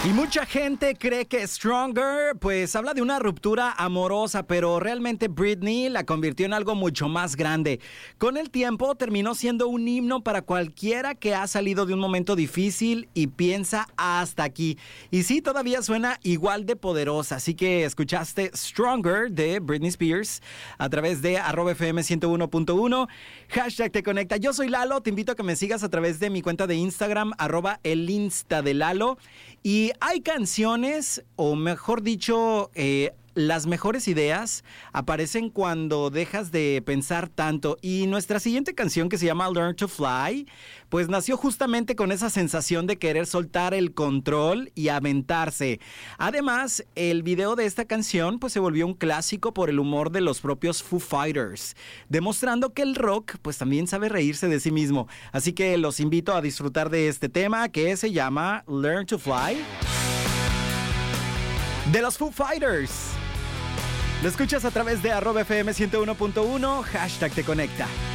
Y mucha gente cree que Stronger pues habla de una ruptura amorosa, pero realmente Britney la convirtió en algo mucho más grande. Con el tiempo terminó siendo un himno para cualquiera que ha salido de un momento difícil y piensa hasta aquí. Y sí, todavía suena igual de poderosa, así que escuchaste Stronger de Britney Spears a través de @FM 101.1, hashtag Te Conecta. Yo soy Lalo, te invito a que me sigas a través de mi cuenta de Instagram, @elinstadelalo. Y hay canciones, o mejor dicho, las mejores ideas aparecen cuando dejas de pensar tanto. Y nuestra siguiente canción, que se llama Learn to Fly, pues nació justamente con esa sensación de querer soltar el control y aventarse. Además, el video de esta canción pues se volvió un clásico por el humor de los propios Foo Fighters, demostrando que el rock pues también sabe reírse de sí mismo. Así que los invito a disfrutar de este tema que se llama Learn to Fly de los Foo Fighters. Lo escuchas a través de @FM 101.1, hashtag Te Conecta.